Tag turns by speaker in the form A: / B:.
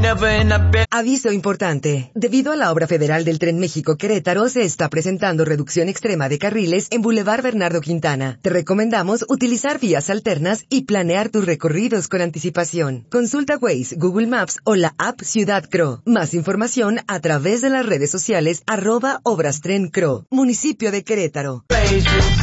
A: Aviso importante. Debido a la obra federal del Tren México-Querétaro, se está presentando reducción extrema de carriles en Boulevard Bernardo Quintana. Te recomendamos utilizar vías alternas y planear tus recorridos con anticipación. Consulta Waze, Google Maps o la app Ciudad Cro. Más información a través de las redes sociales @ObrasTrenCro. Municipio de Querétaro.